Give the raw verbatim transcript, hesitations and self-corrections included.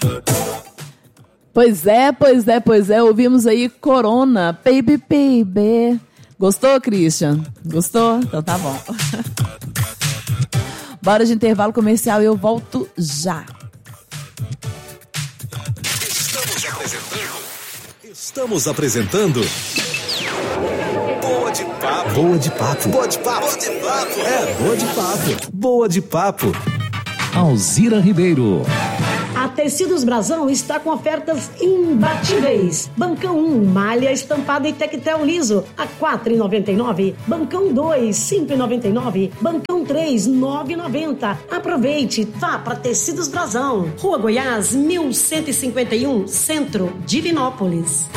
Pois é, pois é, pois é. Ouvimos aí Corona, Baby Baby. Gostou, Christian? Gostou? Então tá bom. Bora de intervalo comercial e eu volto já. Estamos apresentando. Estamos apresentando. Boa de papo. Boa de papo. Boa de papo. Boa de papo. É, boa de papo. Boa de papo. Alzira Ribeiro. A Tecidos Brasão está com ofertas imbatíveis. Bancão um, malha estampada e tectel liso, a quatro reais e noventa e nove centavos. Bancão dois, cinco reais e noventa e nove centavos. Bancão três, nove reais e noventa centavos. Aproveite, vá para Tecidos Brasão. Rua Goiás, mil cento e cinquenta e um, Centro, Divinópolis.